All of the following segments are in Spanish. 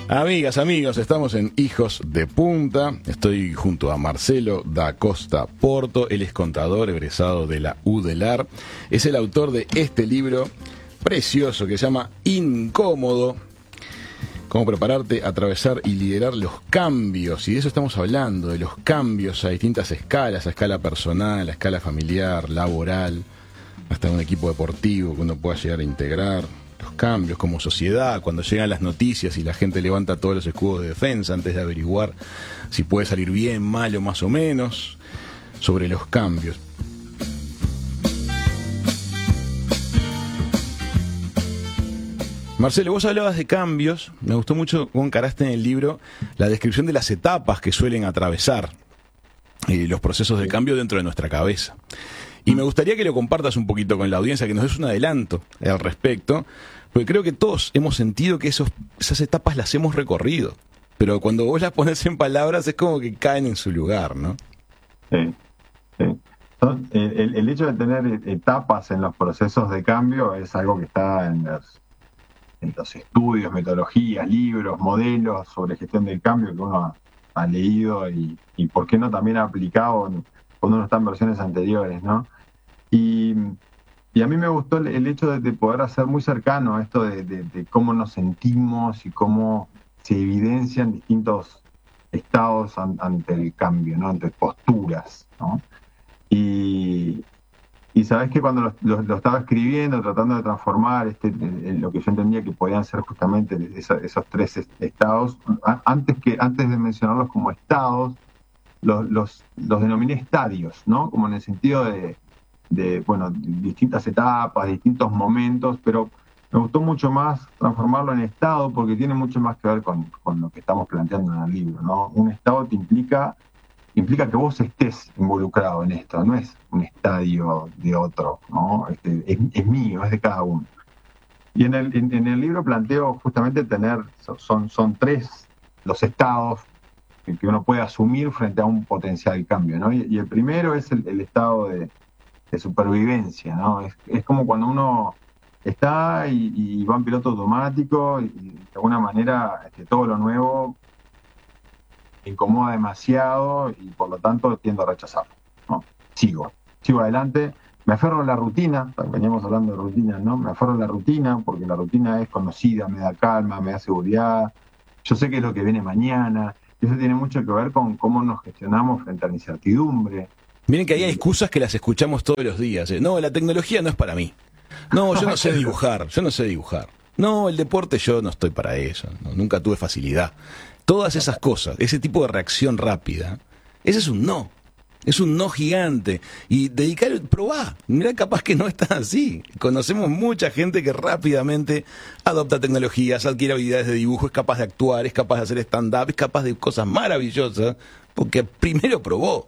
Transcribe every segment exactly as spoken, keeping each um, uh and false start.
Amigas, amigos, estamos en Hijos de Punta. Estoy junto a Marcelo da Costa Porto. Él es contador egresado de la U D E L A R. Es el autor de este libro precioso que se llama Incómodo: cómo prepararte, atravesar y liderar los cambios. Y de eso estamos hablando, de los cambios a distintas escalas, a escala personal, a escala familiar, laboral, hasta un equipo deportivo que uno pueda llegar a integrar. Los cambios como sociedad, cuando llegan las noticias y la gente levanta todos los escudos de defensa antes de averiguar si puede salir bien, mal o más o menos, sobre los cambios. Marcelo, vos hablabas de cambios. Me gustó mucho cómo encaraste en el libro la descripción de las etapas que suelen atravesar eh, los procesos de cambio dentro de nuestra cabeza. Y me gustaría que lo compartas un poquito con la audiencia, que nos des un adelanto al respecto, porque creo que todos hemos sentido que esos, esas etapas las hemos recorrido, pero cuando vos las pones en palabras es como que caen en su lugar, ¿no? Sí, sí. El, el hecho de tener etapas en los procesos de cambio es algo que está en los, en los estudios, metodologías, libros, modelos sobre gestión del cambio que uno ha, ha leído y, y por qué no también ha aplicado en, cuando uno está en versiones anteriores, ¿no? Y, y a mí me gustó el, el hecho de, de poder hacer muy cercano a esto de, de, de cómo nos sentimos y cómo se evidencian distintos estados an, ante el cambio, ¿no? Ante posturas, ¿no? Y, y sabes que cuando lo, lo, lo estaba escribiendo, tratando de transformar este, en lo que yo entendía que podían ser justamente esos, esos tres estados, antes, que, antes de mencionarlos como estados, Los, los, los denominé estadios, ¿no? Como en el sentido de, de, bueno, distintas etapas, distintos momentos, pero me gustó mucho más transformarlo en estado porque tiene mucho más que ver con, con lo que estamos planteando en el libro, ¿no? Un estado te implica, implica que vos estés involucrado en esto, no es un estadio de otro, ¿no? Este, es, es mío, es de cada uno. Y en el, en, en el libro planteo justamente tener, son, son tres los estados que uno puede asumir frente a un potencial cambio, ¿no? Y, y el primero es el, el estado de, de supervivencia, ¿no? Es, es como cuando uno está y, y va en piloto automático y, y de alguna manera este, todo lo nuevo incomoda demasiado y por lo tanto tiendo a rechazarlo, ¿no? Sigo, sigo adelante, me aferro a la rutina, veníamos hablando de rutina, ¿no? Me aferro a la rutina porque la rutina es conocida, me da calma, me da seguridad, yo sé qué es lo que viene mañana. Y eso tiene mucho que ver con cómo nos gestionamos frente a la incertidumbre. Miren que hay excusas que las escuchamos todos los días. ¿eh? No, la tecnología no es para mí. No, yo no sé dibujar, yo no sé dibujar. No, el deporte yo no estoy para eso. No, nunca tuve facilidad. Todas esas cosas, ese tipo de reacción rápida, ese es un no. Es un no gigante. Y dedicar, probá. Mirá, capaz que no está así. Conocemos mucha gente que rápidamente adopta tecnologías, adquiere habilidades de dibujo, es capaz de actuar, es capaz de hacer stand-up, es capaz de cosas maravillosas, porque primero probó.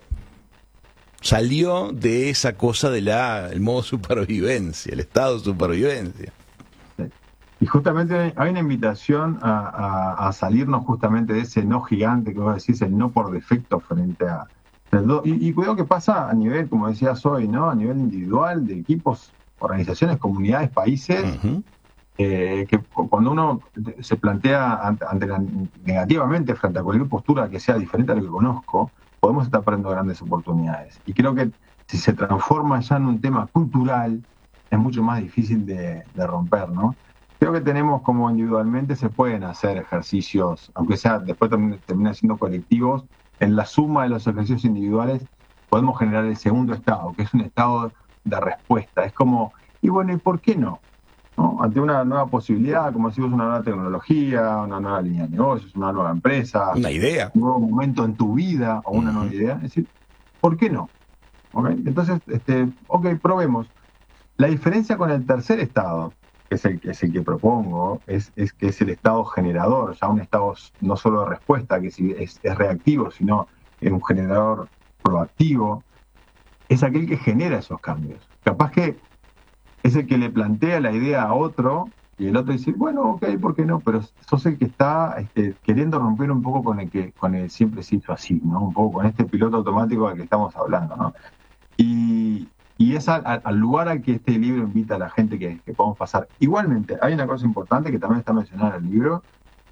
Salió de esa cosa del el modo supervivencia, el estado de supervivencia. Y justamente hay una invitación a, a, a salirnos justamente de ese no gigante que vos decís, el no por defecto frente a... Y, y cuidado que pasa a nivel, como decías hoy, ¿no? A nivel individual, de equipos, organizaciones, comunidades, países, uh-huh. eh, que cuando uno se plantea ante, ante la, negativamente frente a cualquier postura que sea diferente a lo que conozco, podemos estar perdiendo grandes oportunidades. Y creo que si se transforma ya en un tema cultural, es mucho más difícil de, de romper, ¿no? Creo que tenemos como individualmente se pueden hacer ejercicios, aunque sea después termina siendo colectivos, en la suma de los ejercicios individuales podemos generar el segundo estado, que es un estado de respuesta. Es como, y bueno, ¿y por qué no? ¿No? Ante una nueva posibilidad, como decimos, una nueva tecnología, una nueva línea de negocios, una nueva empresa, una idea, un nuevo momento en tu vida o una uh-huh. nueva idea, es decir, ¿por qué no? ¿Okay? Entonces, este, ok, probemos. La diferencia con el tercer estado, que es el, que es el que propongo, es, es que es el estado generador, ya un estado no solo de respuesta, que es, es reactivo, sino es un generador proactivo, es aquel que genera esos cambios. Capaz que es el que le plantea la idea a otro y el otro dice, bueno, ok, ¿por qué no? Pero sos el que está este, queriendo romper un poco con el que con el siempre se hizo así, ¿no? Un poco con este piloto automático del que estamos hablando, ¿no? Y... Y es al, al lugar al que este libro invita a la gente que, que podamos pasar. Igualmente, hay una cosa importante que también está mencionada en el libro,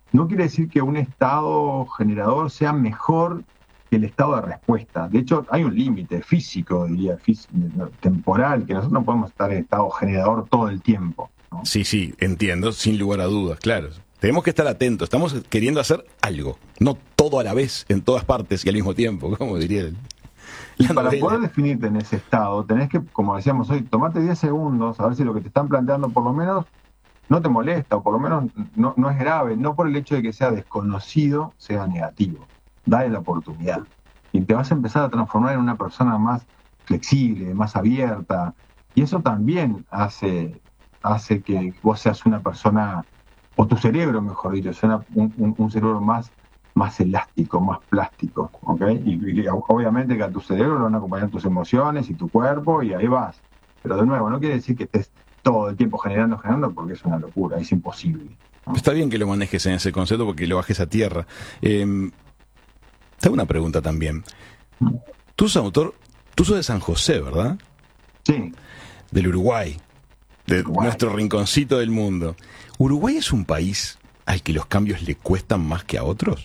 no quiere decir que un estado generador sea mejor que el estado de respuesta. De hecho, hay un límite físico, diría, físico, temporal, que nosotros no podemos estar en estado generador todo el tiempo, ¿no? Sí, sí, entiendo, sin lugar a dudas, claro. Tenemos que estar atentos, estamos queriendo hacer algo, no todo a la vez, en todas partes y al mismo tiempo, como diría él. Y para poder definirte en ese estado, tenés que, como decíamos hoy, tomarte diez segundos, a ver si lo que te están planteando por lo menos no te molesta, o por lo menos no, no es grave, no por el hecho de que sea desconocido, sea negativo. Dale la oportunidad. Y te vas a empezar a transformar en una persona más flexible, más abierta, y eso también hace, hace que vos seas una persona, o tu cerebro, mejor dicho, sea un, un, un cerebro más, más elástico, más plástico, ¿ok? Y, y obviamente que a tu cerebro lo van a acompañar tus emociones y tu cuerpo, y ahí vas. Pero de nuevo, no quiere decir que estés todo el tiempo generando, generando, porque es una locura, es imposible, ¿no? Está bien que lo manejes en ese concepto porque lo bajes a tierra. Eh, tengo una pregunta también. Tú sos autor, tú sos de San José, ¿verdad? Sí. Del Uruguay, de Uruguay. Nuestro rinconcito del mundo. ¿Uruguay es un país al que los cambios le cuestan más que a otros?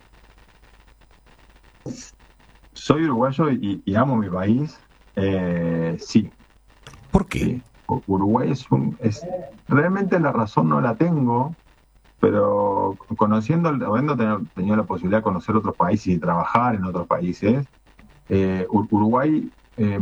Soy uruguayo y, y amo mi país, eh, sí. ¿Por qué? Sí. Uruguay es un... Es, realmente la razón no la tengo, pero conociendo, habiendo tenido, tenido la posibilidad de conocer otros países y trabajar en otros países, eh, Uruguay, eh,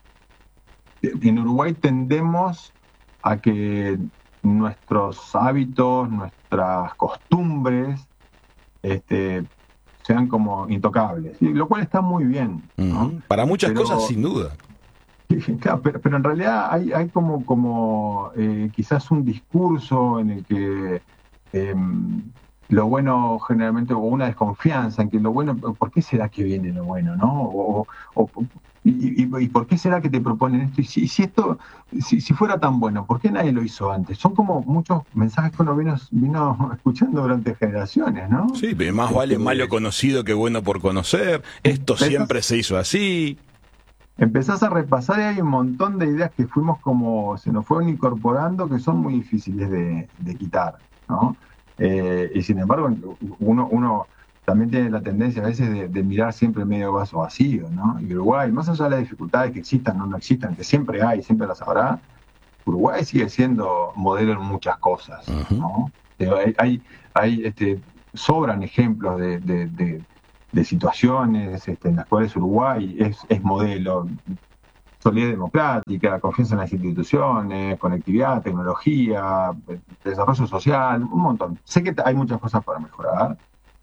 en Uruguay tendemos a que nuestros hábitos, nuestras costumbres, este, sean como intocables, y lo cual está muy bien, ¿no? Uh-huh. Para muchas pero, cosas, sin duda. Claro, pero, pero en realidad hay, hay como, como eh, quizás un discurso en el que eh, lo bueno generalmente, o una desconfianza en que lo bueno, ¿por qué será que viene lo bueno, no? O, o, y, y, y por qué será que te proponen esto? Y si, si esto, si, si fuera tan bueno, ¿por qué nadie lo hizo antes? Son como muchos mensajes que uno vino, vino escuchando durante generaciones, ¿no? Sí, pero más vale malo conocido que bueno por conocer. Esto siempre se hizo así. Empezás a repasar y hay un montón de ideas que fuimos como, se nos fueron incorporando, que son muy difíciles de, de quitar, ¿no? Eh, y sin embargo, uno, uno también tiene la tendencia a veces de, de mirar siempre medio vaso vacío, ¿no? Y Uruguay, más allá de las dificultades que existan o no existan, que siempre hay, siempre las habrá, Uruguay sigue siendo modelo en muchas cosas, ¿no? Uh-huh. Hay, hay, hay este, sobran ejemplos de, de, de de situaciones este, en las cuales Uruguay es, es modelo. Solidez democrática, confianza en las instituciones, conectividad, tecnología, desarrollo social, un montón. Sé que hay muchas cosas para mejorar,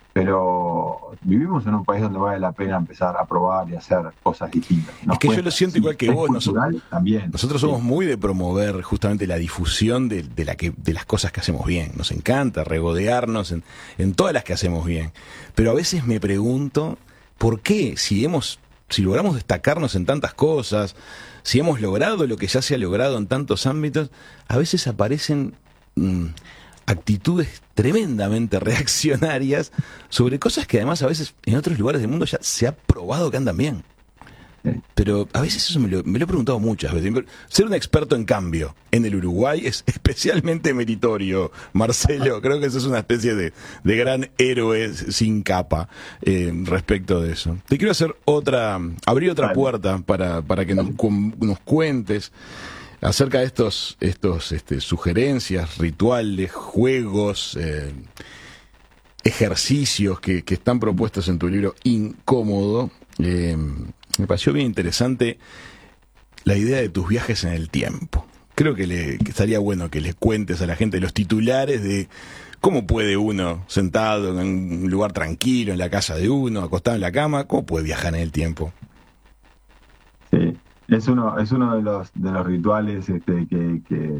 pero vivimos en un país donde vale la pena empezar a probar y hacer cosas distintas. Nos es que cuesta, yo lo siento sí, igual que vos. Nosotros, también, nosotros somos sí. muy de promover justamente la difusión de, de, la que, de las cosas que hacemos bien. Nos encanta regodearnos en, en todas las que hacemos bien. Pero a veces me pregunto, ¿por qué si hemos, si logramos destacarnos en tantas cosas, si hemos logrado lo que ya se ha logrado en tantos ámbitos, a veces aparecen mmm, actitudes tremendamente reaccionarias sobre cosas que además a veces en otros lugares del mundo ya se ha probado que andan bien? Pero a veces eso me lo, me lo he preguntado muchas veces. Ser un experto en cambio en el Uruguay es especialmente meritorio, Marcelo. Creo que eso es una especie de, de gran héroe sin capa eh, respecto de eso. Te quiero hacer otra, abrir otra puerta para, para que nos, nos cuentes acerca de estos, estos este, sugerencias, rituales, juegos, eh, ejercicios que, que están propuestos en tu libro Incómodo. Eh, me pareció bien interesante la idea de tus viajes en el tiempo. Creo que, le, que estaría bueno que les cuentes a la gente los titulares de cómo puede uno, sentado en un lugar tranquilo, en la casa de uno, acostado en la cama, cómo puede viajar en el tiempo. Sí, es uno, es uno de los de los rituales este, que, que,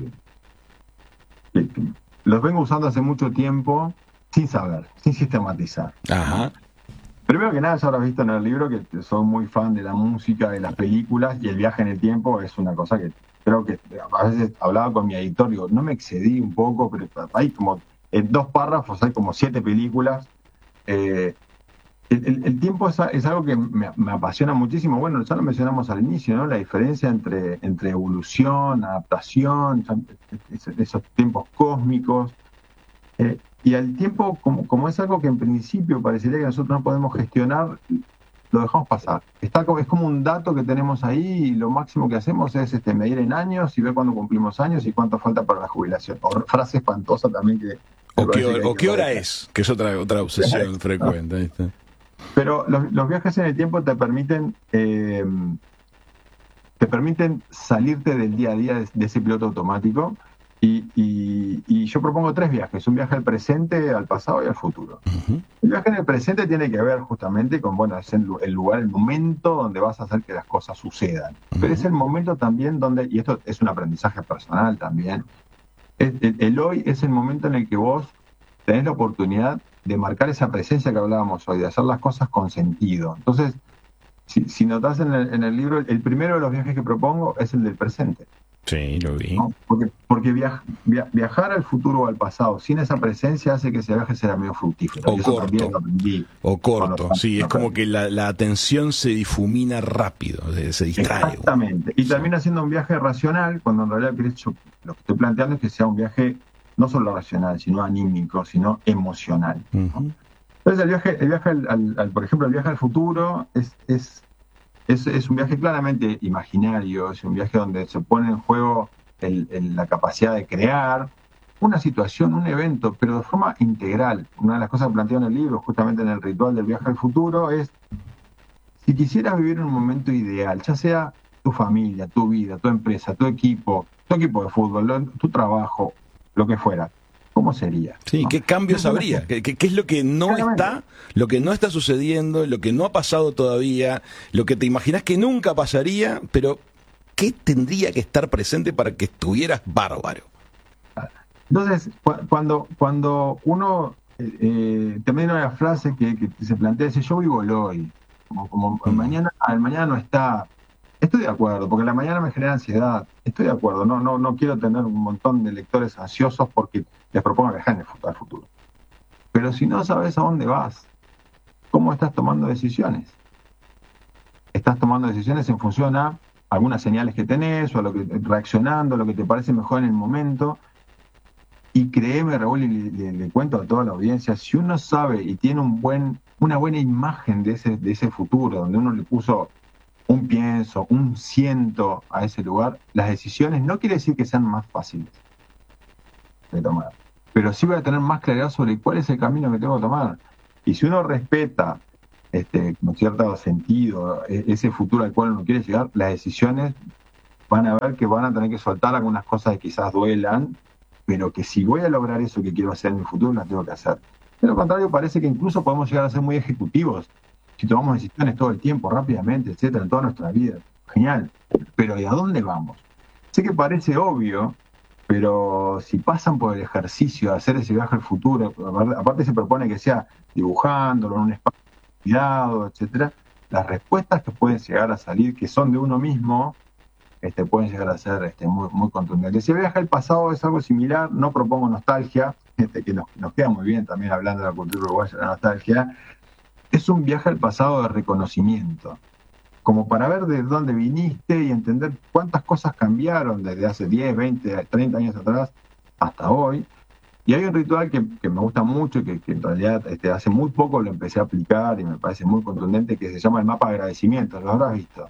que, que los vengo usando hace mucho tiempo sin saber, sin sistematizar. Ajá. Primero que nada, ya habrás visto en el libro que soy muy fan de la música, de las películas, y el viaje en el tiempo es una cosa que creo que a veces hablaba con mi editor, digo, no me excedí un poco, pero hay como, en dos párrafos hay como siete películas. Eh, el, el, el tiempo es, es algo que me, me apasiona muchísimo. Bueno, ya lo mencionamos al inicio, ¿no? La diferencia entre, entre evolución, adaptación, esos tiempos cósmicos. Eh, y al tiempo, como, como es algo que en principio parecería que nosotros no podemos gestionar, lo dejamos pasar. Está como, es como un dato que tenemos ahí y lo máximo que hacemos es este, medir en años y ver cuándo cumplimos años y cuánto falta para la jubilación. O frase espantosa también que... O qué, hora, o qué hora es, que es otra otra obsesión frecuente. Ahí está. Pero los, los viajes en el tiempo te permiten eh, te permiten salirte del día a día de, de ese piloto automático y, y, y yo propongo tres viajes, un viaje al presente, al pasado y al futuro. Uh-huh. El viaje en el presente tiene que ver justamente con, bueno, es el, el lugar, el momento donde vas a hacer que las cosas sucedan. Uh-huh. Pero es el momento también donde, y esto es un aprendizaje personal también, es, el, el hoy es el momento en el que vos tenés la oportunidad de marcar esa presencia que hablábamos hoy, de hacer las cosas con sentido. Entonces, si, si notás en el, en el libro, el primero de los viajes que propongo es el del presente. Sí, lo vi. ¿No? Porque, porque viaj, via, viajar al futuro o al pasado sin esa presencia hace que ese viaje sea medio fructífero. O y corto. Eso lo aprendí o corto, sí, es como que la, la atención se difumina rápido, se, se distrae. Exactamente. Y termina siendo un viaje racional, cuando en realidad yo, lo que estoy planteando es que sea un viaje no solo racional, sino anímico, sino emocional. Uh-huh. Entonces el viaje, el viaje al, al, al, por ejemplo, el viaje al futuro es, es, es, es un viaje claramente imaginario, es un viaje donde se pone en juego el, el, la capacidad de crear una situación, un evento, pero de forma integral. Una de las cosas que planteo en el libro, justamente en el ritual del viaje al futuro, es si quisieras vivir en un momento ideal, ya sea tu familia, tu vida, tu empresa, tu equipo, tu equipo de fútbol, tu trabajo, lo que fuera, ¿cómo sería? Sí, ¿no? ¿qué cambios habría? ¿Qué, qué, qué es lo que no Claramente. está, lo que no está sucediendo, lo que no ha pasado todavía, lo que te imaginas que nunca pasaría, pero qué tendría que estar presente para que estuvieras bárbaro? Entonces, cu- cuando, cuando uno eh, también hay una frase que, que se plantea, dice, yo vivo el hoy, como, como mm. el mañana, el mañana no está. Estoy de acuerdo, porque la mañana me genera ansiedad. Estoy de acuerdo, no, no, no quiero tener un montón de lectores ansiosos porque les propongo viajar en el futuro, al futuro. Pero si no sabes a dónde vas, ¿cómo estás tomando decisiones? Estás tomando decisiones en función a algunas señales que tenés, o a lo que reaccionando, a lo que te parece mejor en el momento. Y créeme, Raúl, y le, le, le cuento a toda la audiencia, si uno sabe y tiene un buen, una buena imagen de ese, de ese futuro, donde uno le puso un pienso, un siento a ese lugar, las decisiones no quiere decir que sean más fáciles de tomar, pero sí voy a tener más claridad sobre cuál es el camino que tengo que tomar. Y si uno respeta este, con cierto sentido ese futuro al cual uno quiere llegar, las decisiones van a ver que van a tener que soltar algunas cosas que quizás duelan, pero que si voy a lograr eso que quiero hacer en el futuro, las tengo que hacer. De lo contrario, parece que incluso podemos llegar a ser muy ejecutivos si tomamos decisiones todo el tiempo, rápidamente, etcétera, en toda nuestra vida. Genial. Pero ¿y a dónde vamos? Sé que parece obvio, pero si pasan por el ejercicio de hacer ese viaje al futuro, aparte se propone que sea dibujándolo en un espacio cuidado, etcétera, las respuestas que pueden llegar a salir, que son de uno mismo, este, pueden llegar a ser este, muy, muy contundentes. Si el viaje al pasado es algo similar, no propongo nostalgia, este, que nos, nos queda muy bien también hablando de la cultura uruguaya, la nostalgia. Es un viaje al pasado de reconocimiento, como para ver de dónde viniste y entender cuántas cosas cambiaron desde hace diez, veinte, treinta años atrás hasta hoy. Y hay un ritual que, que me gusta mucho y que, que en realidad este, hace muy poco lo empecé a aplicar y me parece muy contundente, que se llama el mapa de agradecimiento. ¿Lo habrás visto?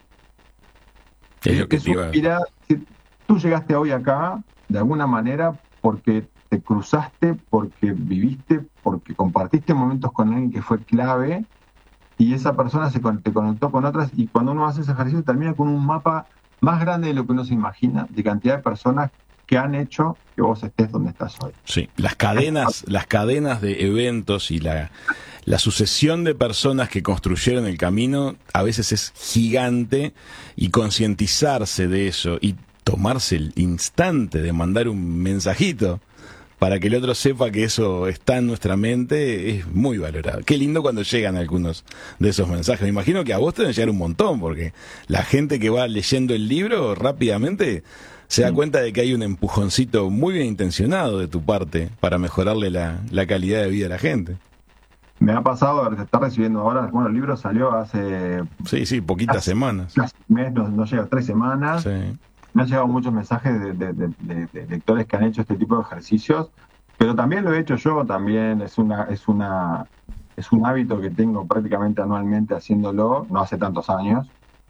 Es lo que te iba... Mira, tú llegaste hoy acá de alguna manera porque te cruzaste, porque viviste, porque compartiste momentos con alguien que fue clave y esa persona se te conectó con otras, y cuando uno hace ese ejercicio termina con un mapa más grande de lo que uno se imagina, de cantidad de personas que han hecho que vos estés donde estás hoy. Sí, las cadenas, las cadenas de eventos y la, la sucesión de personas que construyeron el camino a veces es gigante, y concientizarse de eso y tomarse el instante de mandar un mensajito para que el otro sepa que eso está en nuestra mente es muy valorado. Qué lindo cuando llegan algunos de esos mensajes. Me imagino que a vos te deben llegar un montón, porque la gente que va leyendo el libro rápidamente se da cuenta de que hay un empujoncito muy bien intencionado de tu parte para mejorarle la, la calidad de vida a la gente. Me ha pasado, se está recibiendo ahora, bueno, el libro salió hace... Sí, sí, poquitas casi, semanas. Casi un mes, no, no llega, tres semanas. Sí. Me han llegado muchos mensajes de, de, de, de, de lectores que han hecho este tipo de ejercicios pero también lo he hecho yo, también es una, es una, es un hábito que tengo prácticamente anualmente haciéndolo, no hace tantos años,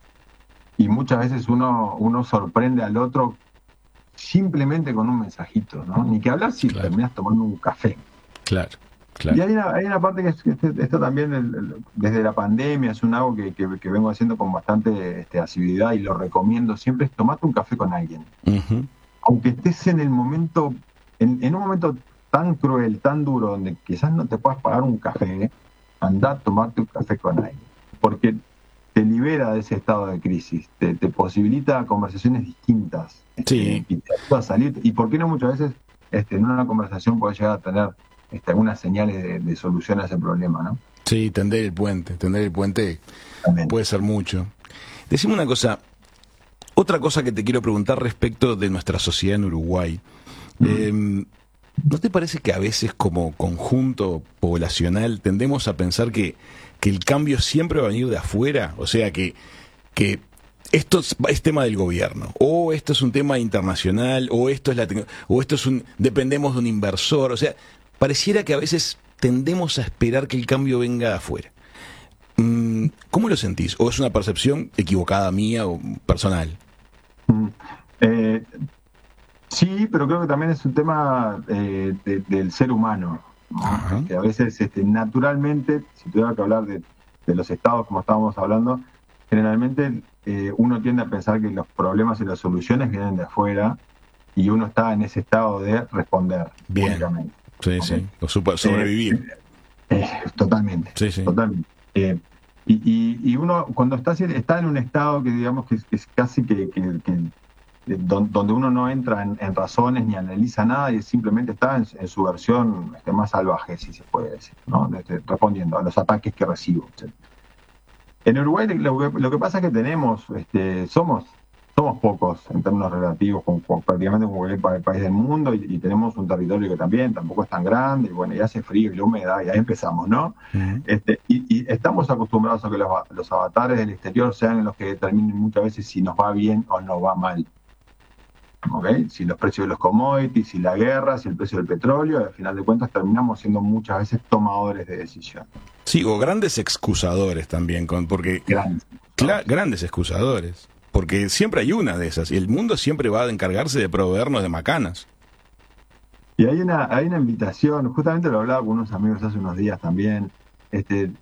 y muchas veces uno, uno sorprende al otro simplemente con un mensajito, ¿no? Ni que hablar si Claro. terminas tomando un café. Claro, claro. Y hay una, hay una parte que, es, que este- esto también el- el- desde la pandemia es un algo que, que, que vengo haciendo con bastante este, asiduidad y lo recomiendo siempre, es tomate un café con alguien. Ujú. Aunque estés en el momento, en, en un momento tan cruel, tan duro, donde quizás no te puedas pagar un café, andá a tomarte un café con alguien. Porque te libera de ese estado de crisis, te, te posibilita conversaciones distintas, este, Sí. y te ayuda a salir. Y por qué no muchas veces este, en una conversación puedes llegar a tener este, algunas señales de, de solución a ese problema, ¿no? Sí, tender el puente. Tender el puente También. puede ser mucho. Decime una cosa. Otra cosa que te quiero preguntar respecto de nuestra sociedad en Uruguay. Eh, ¿No te parece que a veces como conjunto poblacional tendemos a pensar que, que el cambio siempre va a venir de afuera? O sea, que, que esto es, es tema del gobierno, o esto es un tema internacional, o esto es la tecno- o esto es un dependemos de un inversor. O sea, pareciera que a veces tendemos a esperar que el cambio venga de afuera. Mm, ¿Cómo lo sentís? ¿O es una percepción equivocada mía o personal? Mm. Eh, sí, pero creo que también es un tema eh, de- del ser humano, ¿no? Ajá. Que a veces este, naturalmente, si tuviera que hablar de, de los estados como estábamos hablando, generalmente eh, uno tiende a pensar que los problemas y las soluciones vienen de afuera y uno está en ese estado de responder Bien. únicamente. Sí, ¿Ok? sí. O super- sobrevivir. Eh, totalmente, Sí, sí. totalmente. Eh, y, y- y uno cuando está, así, está en un estado que digamos que es, que es casi que, que- que, eh, don- donde uno no entra en, en razones ni analiza nada y simplemente está en, en su versión este, más salvaje, si se puede decir, ¿no? Este, respondiendo a los ataques que recibo. etcétera. En Uruguay lo que, lo que pasa es que tenemos, este, somos, somos pocos en términos relativos, con, con prácticamente como cualquier pa- país del mundo, y, y tenemos un territorio que también tampoco es tan grande, y bueno, y hace frío y la humedad, y ahí empezamos, ¿no? Ujú. Este, y, y estamos acostumbrados a que los, los avatares del exterior sean los que determinen muchas veces si nos va bien o nos va mal. ¿Ok? Si los precios de los commodities, si la guerra, si el precio del petróleo, al final de cuentas terminamos siendo muchas veces tomadores de decisión. Sí, o grandes excusadores también, con, porque Grandes. cla- grandes excusadores. Porque siempre hay una de esas, y el mundo siempre va a encargarse de proveernos de macanas. Y hay una, hay una invitación, justamente lo hablaba con unos amigos hace unos días también. Este,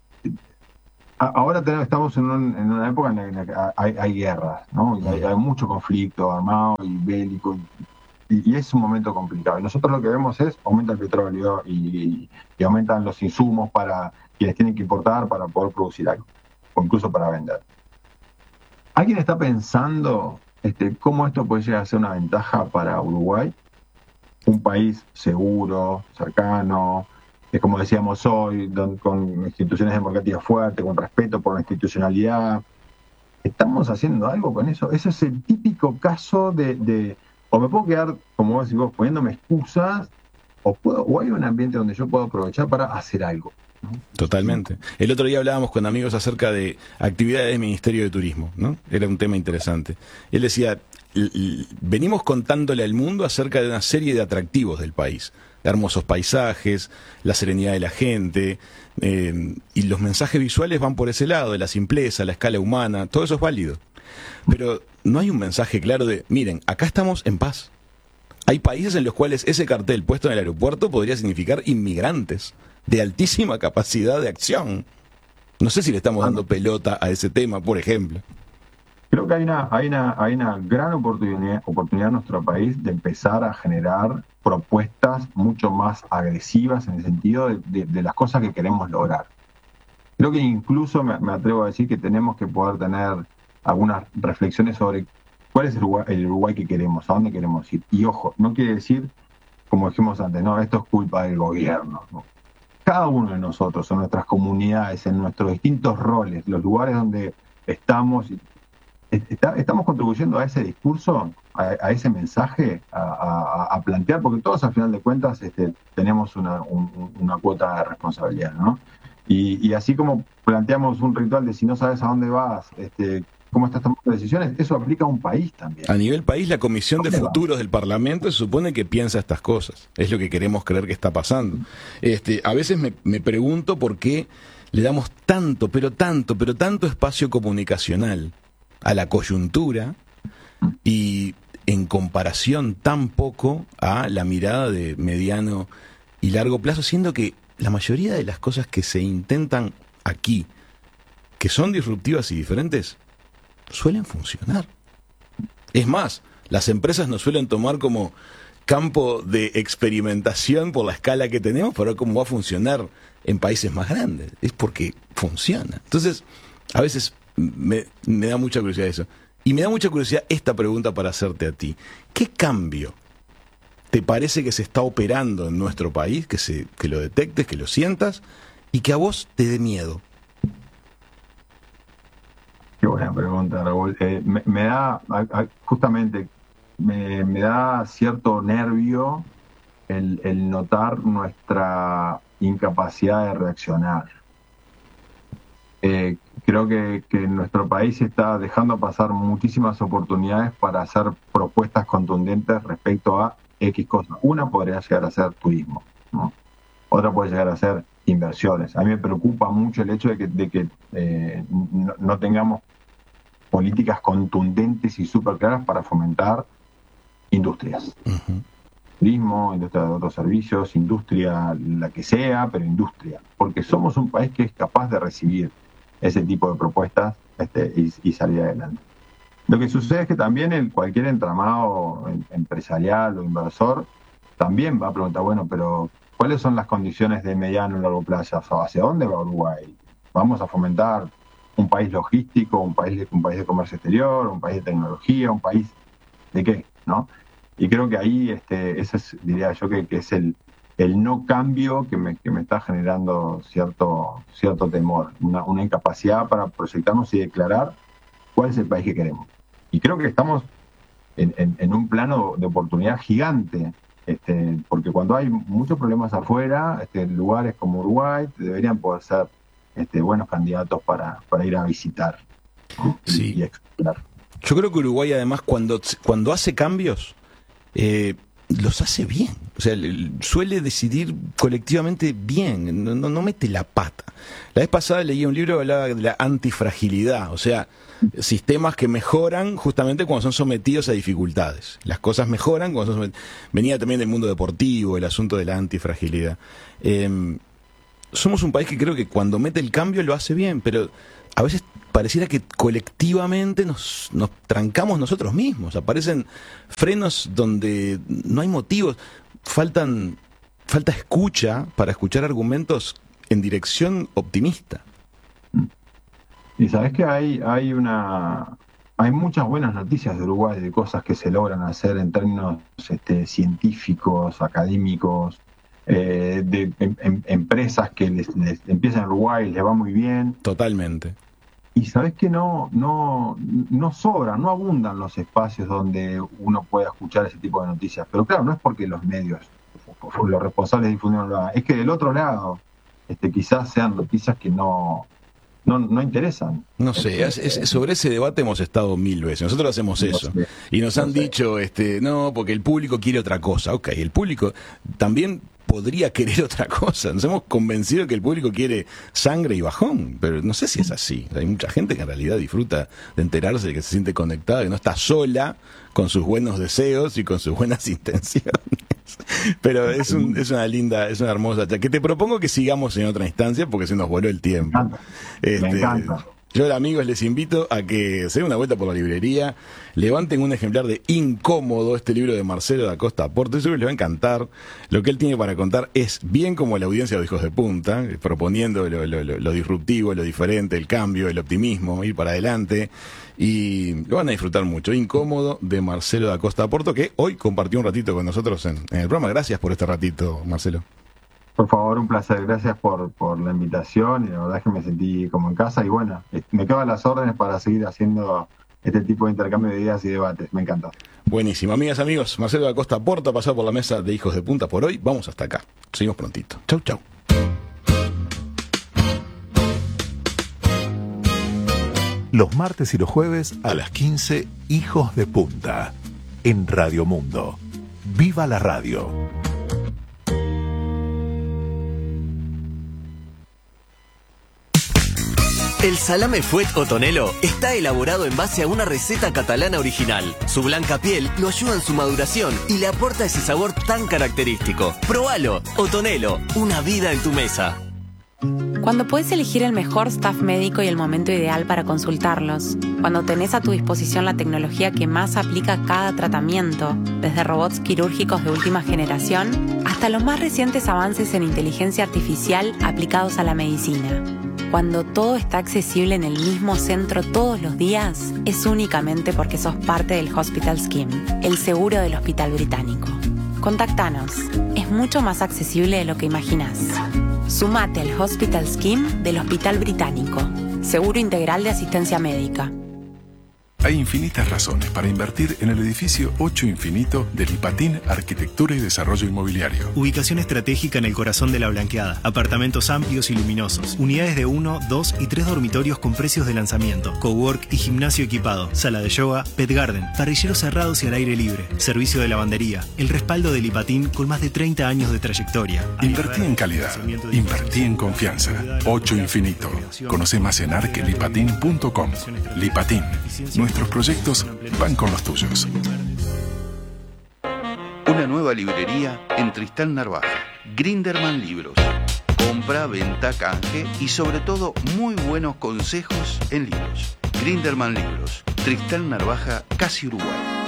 a- ahora tenemos- estamos en, un- en una época en la, en la que hay, hay guerras, ¿no? Y hay, hay mucho conflicto armado y bélico, y, y es un momento complicado. Y nosotros lo que vemos es aumenta el petróleo y, y aumentan los insumos para quienes tienen que importar para poder producir algo, o incluso para vender. ¿Alguien está pensando este, cómo esto puede llegar a ser una ventaja para Uruguay? Un país seguro, cercano, es como decíamos hoy, don- con instituciones democráticas fuertes, con respeto por la institucionalidad. ¿Estamos haciendo algo con eso? Ese es el típico caso de, de o me puedo quedar, como vos decís vos, poniéndome excusas, o, puedo, o hay un ambiente donde yo puedo aprovechar para hacer algo, ¿no? Totalmente. El otro día hablábamos con amigos acerca de actividades del Ministerio de Turismo, ¿no? Era un tema interesante. Él decía, "L- l- venimos contándole al mundo acerca de una serie de atractivos del país, de hermosos paisajes, la serenidad de la gente, eh, y los mensajes visuales van por ese lado, de la simpleza, la escala humana, todo eso es válido. Pero no hay un mensaje claro de, miren, acá estamos en paz. Hay países en los cuales ese cartel puesto en el aeropuerto podría significar inmigrantes de altísima capacidad de acción. No sé si le estamos dando pelota a ese tema, por ejemplo. Creo que hay una, hay una, hay una gran oportunidad, oportunidad en nuestro país de empezar a generar propuestas mucho más agresivas en el sentido de, de- de las cosas que queremos lograr. Creo que incluso me, me atrevo a decir que tenemos que poder tener algunas reflexiones sobre cuál es el Uruguay, el Uruguay que queremos, a dónde queremos ir. Y ojo, no quiere decir, como dijimos antes, no, esto es culpa del gobierno, ¿no? Cada uno de nosotros, en nuestras comunidades, en nuestros distintos roles, los lugares donde estamos, está- estamos contribuyendo a ese discurso, a, a ese mensaje, a, a- a plantear, porque todos al final de cuentas este, tenemos una, un- una cuota de responsabilidad, ¿no? Y, y así como planteamos un ritual de si no sabes a dónde vas, este, cómo estás tomando decisiones, eso aplica a un país también. A nivel país, la Comisión de Futuros del Parlamento se supone que piensa estas cosas. Es lo que queremos creer que está pasando. Este, a veces me, me pregunto por qué le damos tanto, pero tanto, pero tanto espacio comunicacional a la coyuntura y en comparación tan poco a la mirada de mediano y largo plazo, siendo que la mayoría de las cosas que se intentan aquí, que son disruptivas y diferentes, suelen funcionar. Es más, las empresas nos suelen tomar como campo de experimentación por la escala que tenemos para ver cómo va a funcionar en países más grandes. Es porque funciona. Entonces, a veces me, me da mucha curiosidad eso. Y me da mucha curiosidad esta pregunta para hacerte a ti. ¿Qué cambio te parece que se está operando en nuestro país, que, se, que lo detectes, que lo sientas y que a vos te dé miedo? Qué buena pregunta, Raúl. Eh, me, me da, justamente, me, me da cierto nervio el, el notar nuestra incapacidad de reaccionar. Eh, creo que, que nuestro país está dejando pasar muchísimas oportunidades para hacer propuestas contundentes respecto a X cosas. Una podría llegar a ser turismo, ¿no? Otra puede llegar a ser inversiones. A mí me preocupa mucho el hecho de que, de que eh, no, no tengamos políticas contundentes y súper claras para fomentar industrias. Uh-huh. Turismo, industria de otros servicios, industria la que sea, pero industria. Porque somos un país que es capaz de recibir ese tipo de propuestas este, y, y salir adelante. Lo que sucede es que también el, cualquier entramado empresarial o inversor también va a preguntar, bueno, pero ¿cuáles son las condiciones de mediano y largo plazo? ¿Hacia dónde va Uruguay? ¿Vamos a fomentar un país logístico, un país de, un país de comercio exterior, un país de tecnología, un país de qué? ¿No? Y creo que ahí este, ese es, diría yo, que, que es el, el no cambio que me, que me está generando cierto, cierto temor, una, una incapacidad para proyectarnos y declarar cuál es el país que queremos. Y creo que estamos en, en, en un plano de oportunidad gigante. Este, porque cuando hay muchos problemas afuera, este, lugares como Uruguay deberían poder ser este, buenos candidatos para, para ir a visitar, ¿no? Sí. y, y explorar. Yo creo que Uruguay además cuando, cuando hace cambios, eh, los hace bien. O sea, suele decidir colectivamente bien, no, no, no mete la pata. La vez pasada leí un libro que hablaba de la antifragilidad, o sea, sistemas que mejoran justamente cuando son sometidos a dificultades. Las cosas mejoran cuando son sometidos. Venía también del mundo deportivo, el asunto de la antifragilidad. Eh, somos un país que creo que cuando mete el cambio lo hace bien, pero a veces pareciera que colectivamente nos, nos trancamos nosotros mismos. Aparecen frenos donde no hay motivos. Faltan, falta escucha para escuchar argumentos en dirección optimista. Y sabes que hay, hay una hay muchas buenas noticias de Uruguay, de cosas que se logran hacer en términos este, científicos, académicos, eh, de em, em, empresas que les, les empiezan en Uruguay y les va muy bien. Totalmente. Y sabes que no, no, no sobran, no abundan los espacios donde uno pueda escuchar ese tipo de noticias. Pero claro, no es porque los medios, los responsables de difusión lo hagan, es que del otro lado, este, quizás sean noticias que no No, no interesan. No sé, es, es, sobre ese debate hemos estado mil veces. Nosotros hacemos eso. No sé, y nos no han sé. dicho, este, no, porque el público quiere otra cosa. Ok, el público también podría querer otra cosa. Nos hemos convencido que el público quiere sangre y bajón, pero no sé si es así. Hay mucha gente que en realidad disfruta de enterarse de que se siente conectada, que no está sola con sus buenos deseos y con sus buenas intenciones. Pero es, un, es una linda, es una hermosa charla, que te propongo que sigamos en otra instancia porque se nos voló el tiempo. Me encanta. Este, Me encanta. Yo, amigos, les invito a que se den una vuelta por la librería, levanten un ejemplar de Incómodo, este libro de Marcelo da Costa Porto. Yo creo que les va a encantar. Lo que él tiene para contar es bien como la audiencia de Hijos de Punta, proponiendo lo, lo, lo, lo disruptivo, lo diferente, el cambio, el optimismo, ir para adelante. Y lo van a disfrutar mucho. Incómodo, de Marcelo da Costa Porto, que hoy compartió un ratito con nosotros en, en el programa. Gracias por este ratito, Marcelo. Por favor, un placer. Gracias por, por la invitación y la verdad es que me sentí como en casa y bueno, me quedan las órdenes para seguir haciendo este tipo de intercambio de ideas y debates. Me encanta. Buenísimo. Amigas, amigos, Marcelo da Costa Porto ha pasado por la mesa de Hijos de Punta por hoy. Vamos hasta acá. Seguimos prontito. Chau, chau. Los martes y los jueves a las quince, Hijos de Punta, en Radio Mundo. ¡Viva la radio! El salame Fuet o Tonelo está elaborado en base a una receta catalana original. Su blanca piel lo ayuda en su maduración y le aporta ese sabor tan característico. Probalo, Otonelo, una vida en tu mesa. Cuando puedes elegir el mejor staff médico y el momento ideal para consultarlos. Cuando tenés a tu disposición la tecnología que más aplica a cada tratamiento, desde robots quirúrgicos de última generación hasta los más recientes avances en inteligencia artificial aplicados a la medicina. Cuando todo está accesible en el mismo centro todos los días, es únicamente porque sos parte del Hospital Scheme, el seguro del Hospital Británico. Contactanos. Es mucho más accesible de lo que imaginás. Sumate al Hospital Scheme del Hospital Británico. Seguro integral de asistencia médica. Hay infinitas razones para invertir en el edificio ocho Infinito de Lipatín Arquitectura y Desarrollo Inmobiliario. Ubicación estratégica en el corazón de La Blanqueada. Apartamentos amplios y luminosos. Unidades de uno, dos y tres dormitorios con precios de lanzamiento. Cowork y gimnasio equipado. Sala de yoga, pet garden. Parrilleros cerrados y al aire libre. Servicio de lavandería. El respaldo de Lipatín con más de treinta años de trayectoria. Invertí en calidad. Invertí en confianza. ocho Infinito. Conoce más en arquelipatín punto com. Lipatín. Nuestros proyectos van con los tuyos. Una nueva librería en Tristán Narvaja. Grinderman Libros. Compra, venta, canje y sobre todo muy buenos consejos en libros. Grinderman Libros. Tristán Narvaja, casi Uruguay.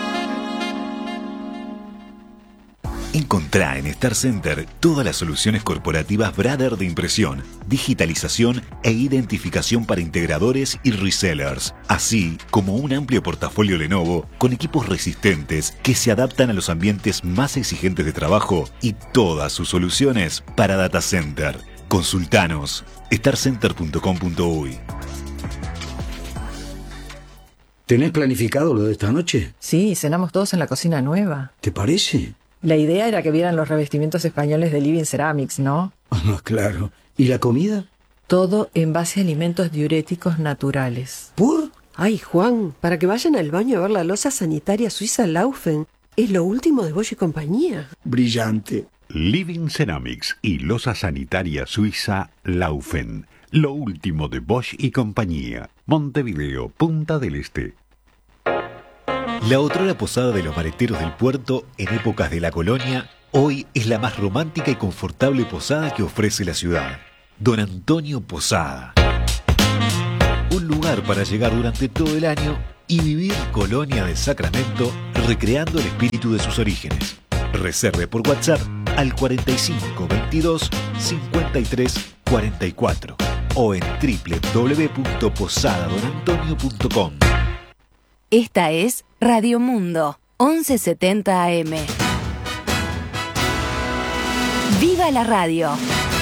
Encontrá en Star Center todas las soluciones corporativas Brother de impresión, digitalización e identificación para integradores y resellers, así como un amplio portafolio Lenovo con equipos resistentes que se adaptan a los ambientes más exigentes de trabajo y todas sus soluciones para data center. Consultanos star center punto com punto uy. ¿Tenés planificado lo de esta noche? Sí, cenamos todos en la cocina nueva. ¿Te parece? La idea era que vieran los revestimientos españoles de Living Ceramics, ¿no? Ah, claro. ¿Y la comida? Todo en base a alimentos diuréticos naturales. ¿Por? Ay, Juan, para que vayan al baño a ver la loza sanitaria suiza Laufen. Es lo último de Bosch y compañía. Brillante. Living Ceramics y loza sanitaria suiza Laufen. Lo último de Bosch y compañía. Montevideo, Punta del Este. La otrora posada de los maleteros del puerto en épocas de la colonia, hoy es la más romántica y confortable posada que ofrece la ciudad. Don Antonio Posada. Un lugar para llegar durante todo el año y vivir Colonia de Sacramento recreando el espíritu de sus orígenes. Reserve por WhatsApp al cuarenta y cinco veintidós cincuenta y tres cuarenta y cuatro o en doble u doble u doble u punto posada don antonio punto com. Esta es Radio Mundo, once setenta A M. ¡Viva la radio!